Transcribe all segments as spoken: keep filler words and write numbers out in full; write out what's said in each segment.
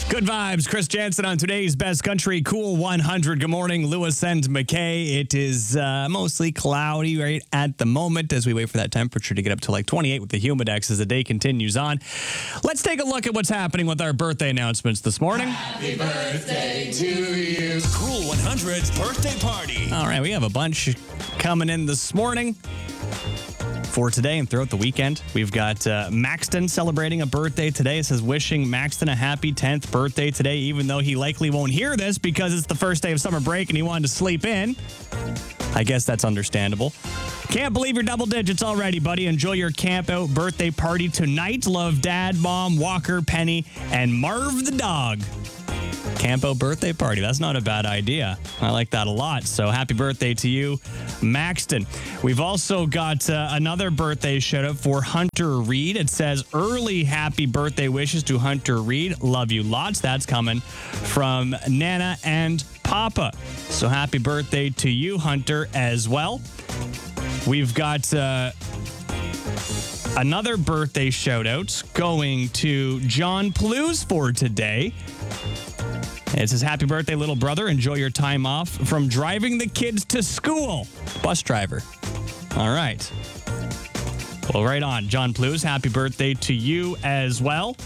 Good vibes. Chris Jansen on today's Best Country Cool one hundred. Good morning, Lewis and McKay. It is uh, mostly cloudy right at the moment as we wait for that temperature to get up to like twenty-eight with the humidex as the day continues on. Let's take a look at what's happening with our birthday announcements this morning. Happy birthday to you. Cool one hundred's birthday party. All right, we have a bunch coming in this morning. For today and throughout the weekend, we've got uh, Maxton celebrating a birthday today. It says wishing Maxton a happy tenth birthday today, even though he likely won't hear this because it's the first day of summer break and he wanted to sleep in. I guess that's understandable. Can't believe you're double digits already, buddy. Enjoy your camp out birthday party tonight. Love Dad, Mom, Walker, Penny, and Marv the dog. Camp out birthday party. That's not a bad idea. I like that a lot. So happy birthday to you, Maxton. We've also got uh, another birthday shout out for Hunter Reed. It says early happy birthday wishes to Hunter Reed. Love you lots. That's coming from Nana and Papa. So happy birthday to you, Hunter, as well. We've got uh, another birthday shout out going to John Plews for today. It says, happy birthday, little brother. Enjoy your time off from driving the kids to school. Bus driver. All right. Well, right on. John Plews, happy birthday to you as well.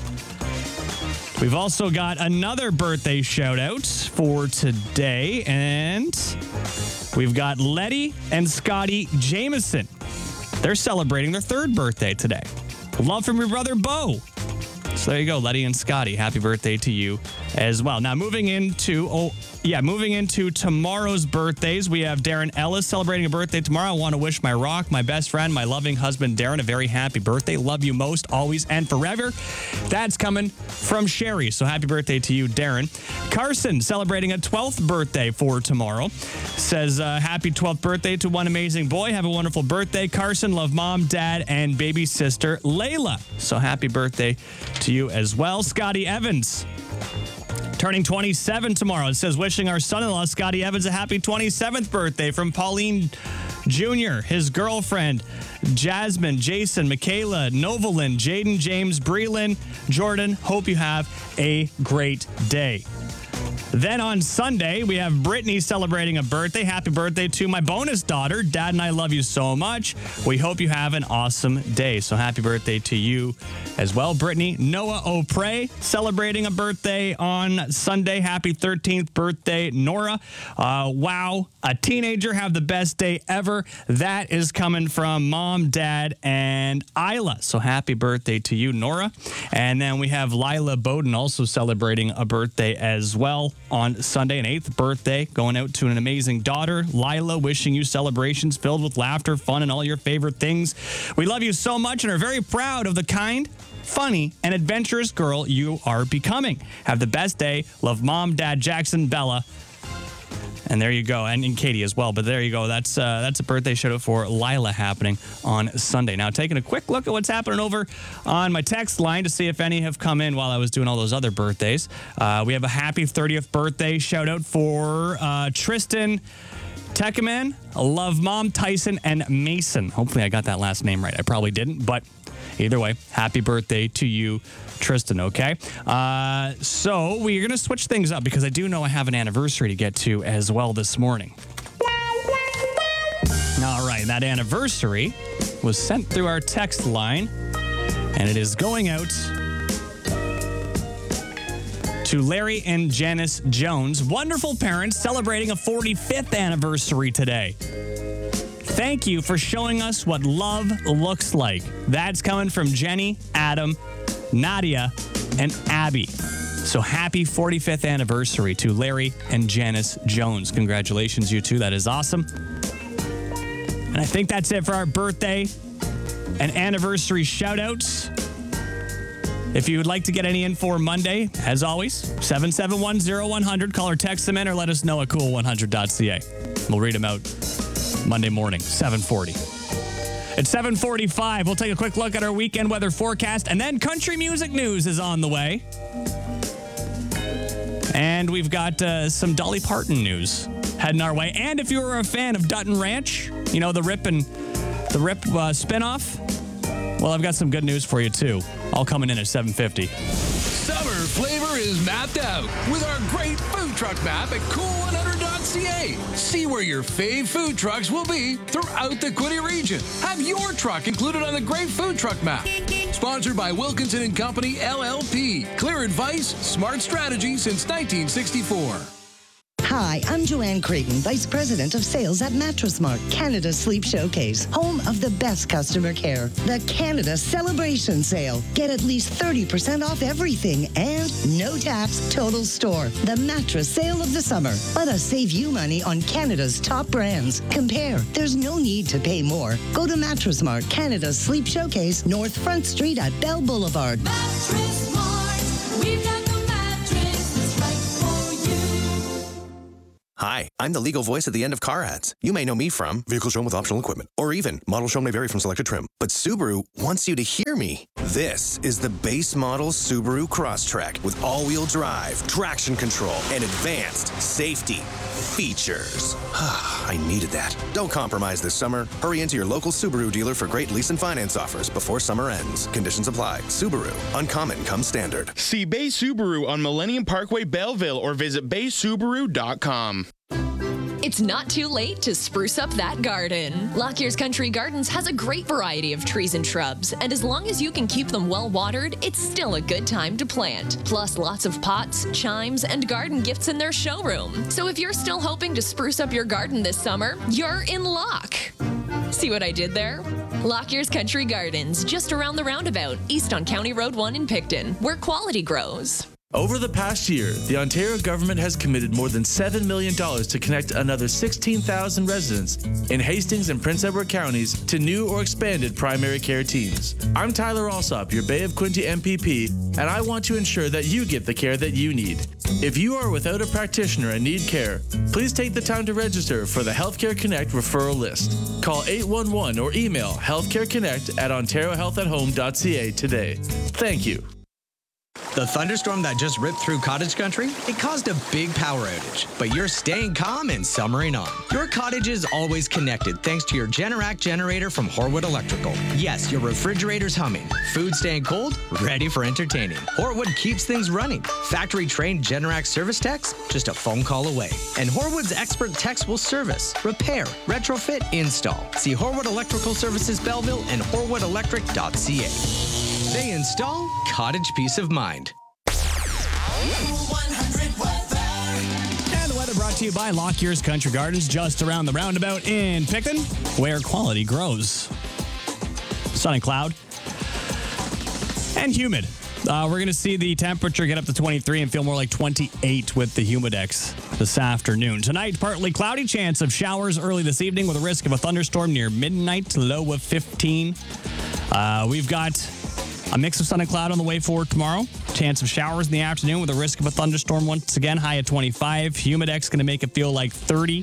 We've also got another birthday shout out for today. And we've got Letty and Scotty Jameson. They're celebrating their third birthday today. Love from your brother, Bo. So there you go, Letty and Scotty. Happy birthday to you as well. Now, moving into, oh, yeah, moving into tomorrow's birthdays, we have Darren Ellis celebrating a birthday tomorrow. I want to wish my rock, my best friend, my loving husband, Darren, a very happy birthday. Love you most, always, and forever. That's coming from Sherry. So happy birthday to you, Darren. Carson celebrating a twelfth birthday for tomorrow. Says, uh, happy twelfth birthday to one amazing boy. Have a wonderful birthday, Carson. Love mom, dad, and baby sister, Layla. So happy birthday to you as well. Scotty Evans turning twenty-seven tomorrow. It says, wishing our son-in-law, Scotty Evans, a happy twenty-seventh birthday from Pauline Junior, his girlfriend, Jasmine, Jason, Michaela, Novalyn, Jaden, James, Breland, Jordan. Hope you have a great day. Then on Sunday, we have Brittany celebrating a birthday. Happy birthday to my bonus daughter. Dad and I love you so much. We hope you have an awesome day. So happy birthday to you as well, Brittany. Noah O'Prey celebrating a birthday on Sunday. Happy thirteenth birthday, Nora. Uh, wow, a teenager. Have the best day ever. That is coming from Mom, Dad, and Isla. So happy birthday to you, Nora. And then we have Lila Bowden also celebrating a birthday as well on Sunday, an eighth birthday, going out to an amazing daughter, Lila, wishing you celebrations filled with laughter, fun, and all your favorite things. We love you so much and are very proud of the kind, funny, and adventurous girl you are becoming. Have the best day. Love mom, dad, Jackson, Bella. And there you go, and, and Katie as well. But there you go. That's uh, that's a birthday shout out for Lila happening on Sunday. Now, taking a quick look at what's happening over on my text line to see if any have come in while I was doing all those other birthdays. Uh, we have a happy thirtieth birthday shout out for uh, Tristan Tekaman, Love Mom, Tyson, and Mason. Hopefully I got that last name right. I probably didn't, but either way, happy birthday to you, Tristan, okay? Uh, so we're going to switch things up because I do know I have an anniversary to get to as well this morning. All right, that anniversary was sent through our text line, and it is going out to Larry and Janice Jones, wonderful parents celebrating a forty-fifth anniversary today. Thank you for showing us what love looks like. That's coming from Jenny, Adam, Nadia, and Abby. So happy forty-fifth anniversary to Larry and Janice Jones. Congratulations, you two. That is awesome. And I think that's it for our birthday and anniversary shout-outs. If you would like to get any info for Monday, as always, seven seven one, zero one zero zero. Call or text them in or let us know at cool one hundred dot c a. We'll read them out Monday morning, seven forty. It's seven forty-five. We'll take a quick look at our weekend weather forecast, and then country music news is on the way. And we've got uh, some Dolly Parton news heading our way. And if you were a fan of Dutton Ranch, you know, the Rip and the Rip uh, spinoff, well, I've got some good news for you, too. All coming in at seven fifty. summer flavor is mapped out with our great food truck map at cool one hundred dot c a. See where your fave food trucks will be throughout the Quinte region. Have your truck included on the great food truck map. Sponsored by Wilkinson and Company, L L P. Clear advice, smart strategy since nineteen sixty-four. Hi, I'm Joanne Creighton, Vice President of Sales at Mattress Mart, Canada's Sleep Showcase, home of the best customer care. The Canada Celebration Sale. Get at least thirty percent off everything and no tax, total store. The mattress sale of the summer. Let us save you money on Canada's top brands. Compare. There's no need to pay more. Go to Mattress Mart, Canada's Sleep Showcase, North Front Street at Bell Boulevard. Mattress Mart, we've got the mattress that's right for you. Hi, I'm the legal voice at the end of car ads. You may know me from Vehicle Shown with Optional Equipment, or even Model Shown may vary from selected trim. But Subaru wants you to hear me. This is the base model Subaru Crosstrek with all-wheel drive, traction control, and advanced safety features. I needed that. Don't compromise this summer. Hurry into your local Subaru dealer for great lease and finance offers before summer ends. Conditions apply. Subaru. Uncommon comes standard. See Bay Subaru on Millennium Parkway, Belleville, or visit bay subaru dot com. It's not too late to spruce up that garden. Lockyear's Country Gardens has a great variety of trees and shrubs, and as long as you can keep them well watered, it's still a good time to plant. Plus, lots of pots, chimes, and garden gifts in their showroom. So if you're still hoping to spruce up your garden this summer, you're in luck. See what I did there? Lockyear's Country Gardens, just around the roundabout, east on County Road one in Picton, where quality grows. Over the past year, the Ontario government has committed more than seven million dollars to connect another sixteen thousand residents in Hastings and Prince Edward counties to new or expanded primary care teams. I'm Tyler Alsop, your Bay of Quinte M P P, and I want to ensure that you get the care that you need. If you are without a practitioner and need care, please take the time to register for the Healthcare Connect referral list. Call eight one one or email healthcareconnect at ontario health at home dot c a today. Thank you. The thunderstorm that just ripped through cottage country, it caused a big power outage, but you're staying calm and summering on. Your cottage is always connected thanks to your Generac generator from Horwood Electrical. Yes, your refrigerator's humming, food staying cold, ready for entertaining. Horwood keeps things running. Factory-trained Generac service techs, just a phone call away. And Horwood's expert techs will service, repair, retrofit, install. See Horwood Electrical Services Belleville and horwood electric dot c a. They install cottage peace of mind. one hundred weather. And the weather brought to you by Lockyear's Country Gardens, just around the roundabout in Picton, where quality grows. Sun and cloud. And humid. Uh, we're going to see the temperature get up to twenty-three and feel more like twenty-eight with the Humidex this afternoon. Tonight, partly cloudy, chance of showers early this evening with a risk of a thunderstorm near midnight, low of fifteen. Uh, we've got a mix of sun and cloud on the way forward tomorrow. Chance of showers in the afternoon with a risk of a thunderstorm once again, high at twenty-five. Humidex going to make it feel like thirty.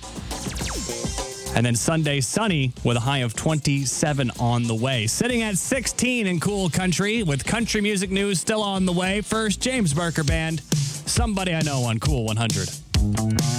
And then Sunday, sunny with a high of twenty-seven on the way. Sitting at sixteen in cool country with country music news still on the way. First, James Barker Band, Somebody I Know on Cool one hundred.